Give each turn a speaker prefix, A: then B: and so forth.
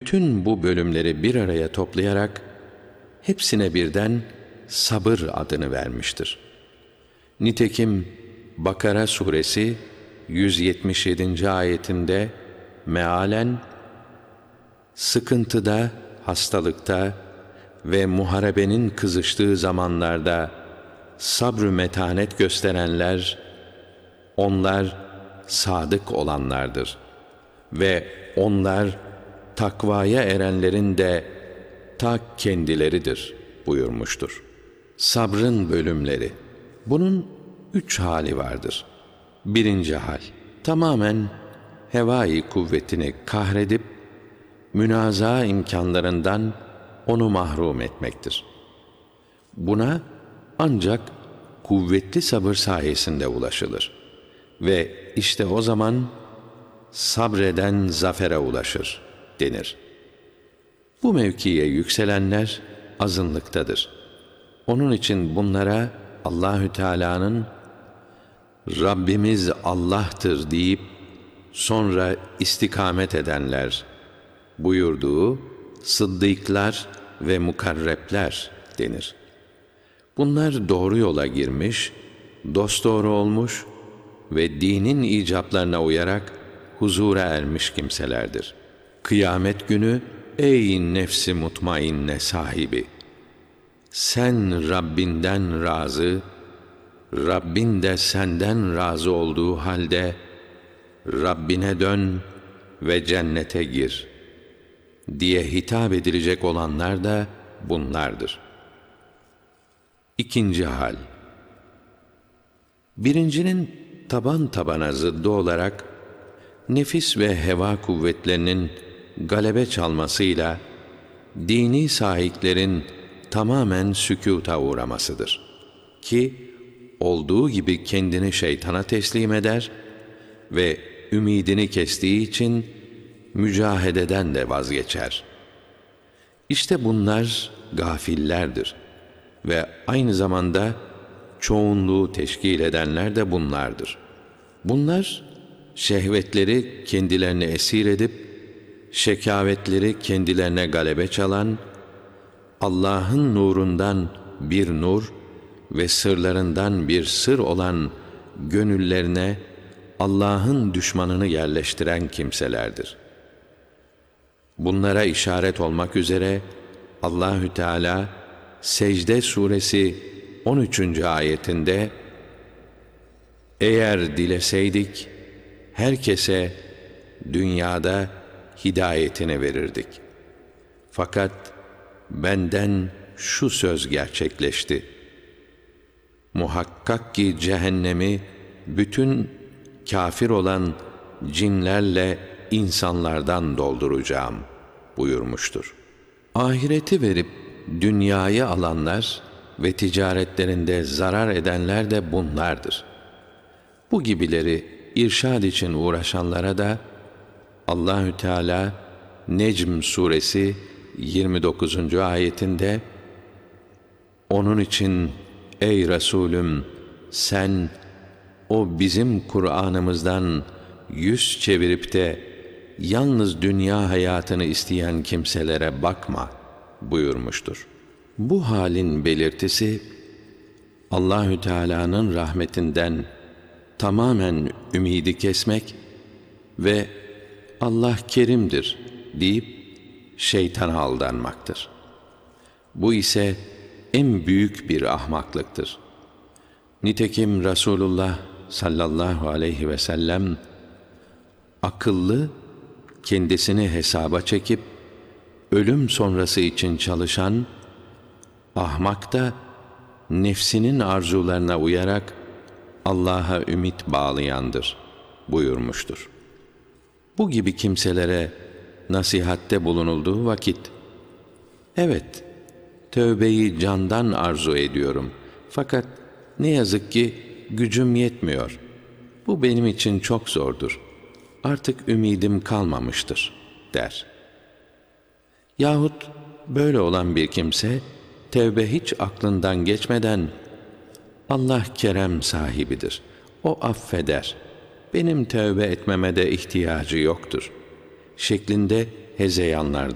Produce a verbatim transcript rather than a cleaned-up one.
A: bütün bu bölümleri bir araya toplayarak hepsine birden sabır adını vermiştir. Nitekim Bakara suresi yüz yetmiş yedinci ayetinde mealen sıkıntıda, hastalıkta ve muharebenin kızıştığı zamanlarda sabrı metanet gösterenler, onlar sadık olanlardır ve onlar takvaya erenlerin de ta kendileridir buyurmuştur. Sabrın bölümleri. Bunun üç hali vardır. Birinci hal, tamamen hevai kuvvetini kahredip münazaa imkanlarından onu mahrum etmektir. Buna ancak kuvvetli sabır sayesinde ulaşılır ve işte o zaman sabreden zafere ulaşır denir. Bu mevkiye yükselenler azınlıktadır. Onun için bunlara Allahü Teala'nın Rabbimiz Allah'tır deyip sonra istikamet edenler buyurduğu sıddıklar ve mukarrepler denir. Bunlar doğru yola girmiş, dosdoğru olmuş ve dinin icaplarına uyarak huzura ermiş kimselerdir. Kıyamet günü ey nefsi mutmainne sahibi, sen Rabbinden razı, Rabbin de senden razı olduğu halde Rabbine dön ve cennete gir diye hitap edilecek olanlar da bunlardır. İkinci hal. Birincinin taban tabana zıddı olarak nefis ve heva kuvvetlerinin galebe çalmasıyla dini sahiplerin tamamen sükûta uğramasıdır. Ki olduğu gibi kendini şeytana teslim eder ve ümidini kestiği için mücahededen de vazgeçer. İşte bunlar gafillerdir ve aynı zamanda çoğunluğu teşkil edenler de bunlardır. Bunlar şehvetleri kendilerine esir edip şekavetleri kendilerine galebe çalan, Allah'ın nurundan bir nur ve sırlarından bir sır olan gönüllerine Allah'ın düşmanını yerleştiren kimselerdir. Bunlara işaret olmak üzere Allahü Teala Secde suresi on üçüncü ayetinde eğer dileseydik herkese dünyada hidayetini verirdik. Fakat benden şu söz gerçekleşti. Muhakkak ki cehennemi bütün kafir olan cinlerle insanlardan dolduracağım buyurmuştur. Ahireti verip dünyayı alanlar ve ticaretlerinde zarar edenler de bunlardır. Bu gibileri irşad için uğraşanlara da Allahü Teala Necm suresi yirmi dokuzuncu ayetinde onun için ey Resulüm sen o bizim Kur'an'ımızdan yüz çevirip de yalnız dünya hayatını isteyen kimselere bakma buyurmuştur. Bu halin belirtisi Allahü Teala'nın rahmetinden tamamen ümidi kesmek ve Allah kerimdir deyip şeytana aldanmaktır. Bu ise en büyük bir ahmaklıktır. Nitekim Resulullah sallallahu aleyhi ve sellem akıllı, kendisini hesaba çekip ölüm sonrası için çalışan, ahmak da nefsinin arzularına uyarak Allah'a ümit bağlayandır buyurmuştur. Bu gibi kimselere nasihatte bulunulduğu vakit, evet, tövbeyi candan arzu ediyorum. Fakat ne yazık ki gücüm yetmiyor. Bu benim için çok zordur. Artık ümidim kalmamıştır, der. Yahut böyle olan bir kimse, tevbe hiç aklından geçmeden, Allah kerem sahibidir, o affeder, benim tövbe etmeme de ihtiyacı yoktur şeklinde hezeyanlar